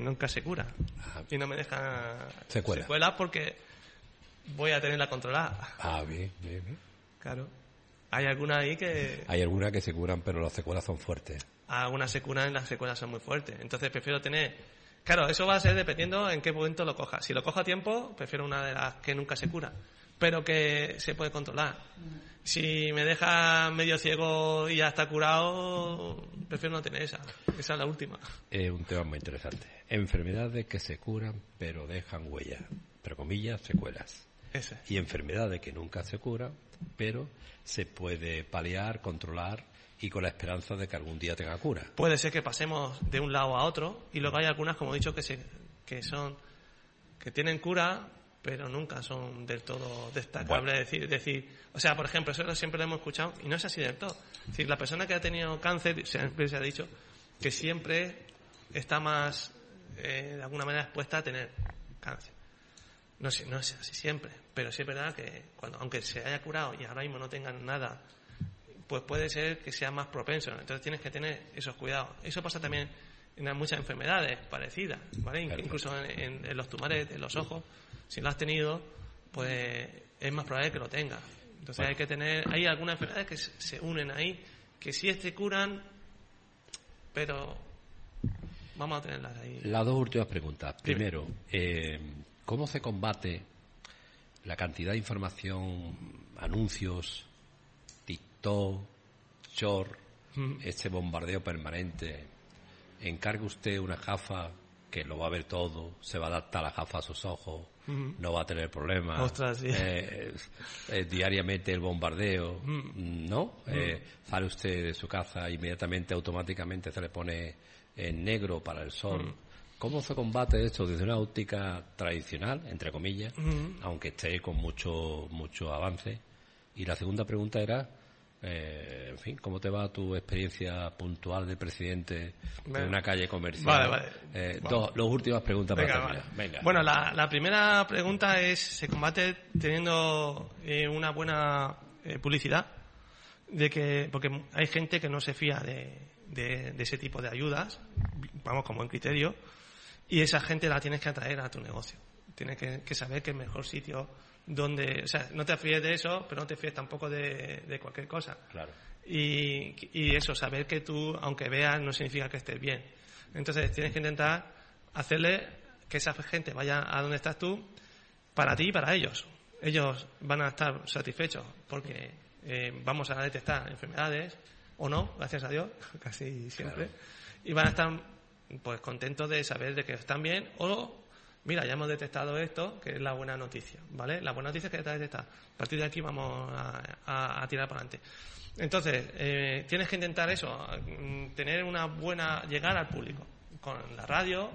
nunca se cura. Y no me dejan secuelas porque voy a tenerla controlada. Bien. Claro. Hay algunas ahí que... Hay algunas que se curan, pero las secuelas son fuertes. Algunas se curan y las secuelas son muy fuertes. Entonces prefiero tener... Claro, eso va a ser dependiendo en qué momento lo coja. Si lo cojo a tiempo, prefiero una de las que nunca se cura, pero que se puede controlar. Si me deja medio ciego y ya está curado, prefiero no tener esa. Esa es la última. Un tema muy interesante. Enfermedades que se curan, pero dejan huella. Entre comillas, secuelas. Ese. Y enfermedades que nunca se curan, pero se puede paliar, controlar y con la esperanza de que algún día tenga cura. Puede ser que pasemos de un lado a otro y luego hay algunas, como he dicho, que tienen cura, pero nunca son del todo destacables. Bueno. Decir, o sea, por ejemplo, eso siempre lo hemos escuchado y no es así del todo. Es decir, la persona que ha tenido cáncer, siempre se ha dicho que siempre está más, de alguna manera, expuesta a tener cáncer. No es así siempre, pero sí es verdad que aunque se haya curado y ahora mismo no tengan nada, pues puede ser que sea más propenso. Entonces tienes que tener esos cuidados. Eso pasa también en muchas enfermedades parecidas, ¿vale? Incluso en los tumores de los ojos, si lo has tenido, pues es más probable que lo tengas. Entonces hay algunas enfermedades que se unen ahí, que sí se curan, pero vamos a tenerlas ahí. Las dos últimas preguntas. Primero, ¿cómo se combate la cantidad de información, anuncios, TikTok, short, este bombardeo permanente? Encargue usted una gafa que lo va a ver todo, se va a adaptar la gafa a sus ojos, no va a tener problemas. Ostras, sí. Diariamente el bombardeo, ¿no? Sale usted de su casa, inmediatamente, automáticamente se le pone en negro para el sol. ¿Cómo se combate esto desde una óptica tradicional, entre comillas, aunque esté con mucho avance? Y la segunda pregunta era, en fin, ¿cómo te va tu experiencia puntual de presidente en una calle comercial? Vale. Dos últimas preguntas para terminar. Venga. Bueno, la primera pregunta es, ¿se combate teniendo una buena publicidad? Porque hay gente que no se fía de ese tipo de ayudas, vamos, como en criterio, y esa gente la tienes que atraer a tu negocio. Tienes que saber que el mejor sitio donde, o sea, no te fíes de eso, pero no te fíes tampoco de cualquier cosa. Claro. Y eso, saber que tú, aunque veas, no significa que estés bien. Entonces tienes que intentar hacerle que esa gente vaya a donde estás tú, para ti y para ellos. Ellos van a estar satisfechos porque vamos a detectar enfermedades, o no, gracias a Dios, casi siempre, claro. Y van a estar pues contentos de saber de que están bien, o mira, ya hemos detectado esto, que es la buena noticia, ¿vale? La buena noticia es que está detectada. A partir de aquí vamos a tirar para adelante. Entonces, tienes que intentar eso, tener una buena, llegar al público, con la radio,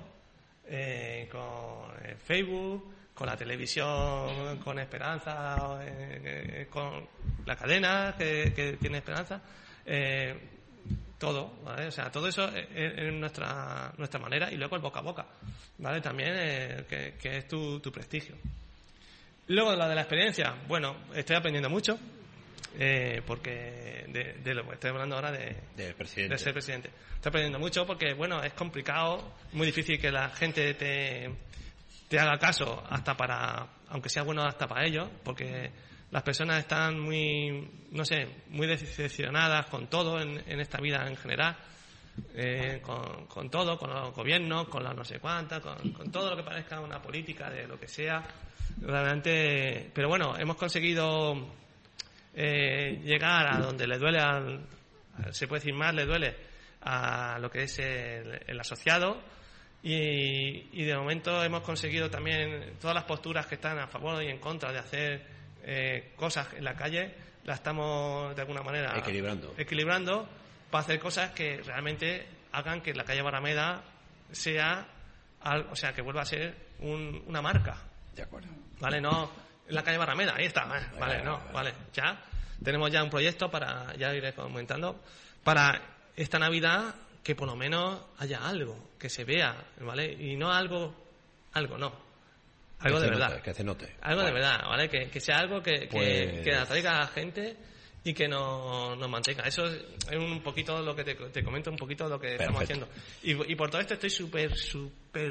con el Facebook, con la televisión, con Esperanza, con la cadena que tiene Esperanza, todo, ¿vale? O sea, todo eso es nuestra manera, y luego el boca a boca, ¿vale? También que es tu prestigio. Luego la de la experiencia, bueno, estoy aprendiendo mucho, porque de lo que estoy hablando ahora de ser presidente. Estoy aprendiendo mucho porque, bueno, es complicado, muy difícil que la gente te haga caso, aunque sea bueno hasta para ellos, porque las personas están muy decepcionadas con todo en esta vida en general, con todo, con los gobiernos, con las no sé cuántas, con todo lo que parezca una política de lo que sea, realmente. Pero bueno, hemos conseguido llegar a donde le duele se puede decir más, le duele a lo que es el asociado, y de momento hemos conseguido también todas las posturas que están a favor y en contra de hacer cosas en la calle, las estamos de alguna manera equilibrando para hacer cosas que realmente hagan que la calle Barrameda sea, o sea, que vuelva a ser una marca. De acuerdo. Vale, no en la calle Barrameda, ahí está, vale, ya tenemos ya un proyecto ya iré comentando, para esta Navidad, que por lo menos haya algo, que se vea, ¿vale? Y no algo de verdad. Que se note. Algo de verdad, ¿vale? Que sea algo que atraiga a la gente y que nos mantenga. Eso es un poquito lo que te comento, un poquito lo que estamos haciendo. Y por todo esto estoy súper